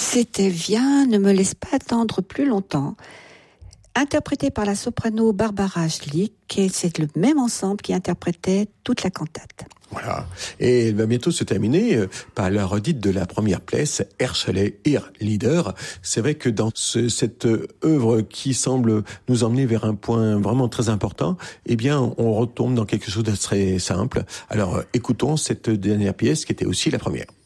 C'était Viens, ne me laisse pas attendre plus longtemps, interprété par la soprano Barbara Schlick, et c'est le même ensemble qui interprétait toute la cantate. Voilà. Et elle va bientôt se terminer par la redite de la première pièce, Herschele, Ihr Leader. C'est vrai que dans cette œuvre qui semble nous emmener vers un point vraiment très important, eh bien, on retombe dans quelque chose de très simple. Alors, écoutons cette dernière pièce qui était aussi la première.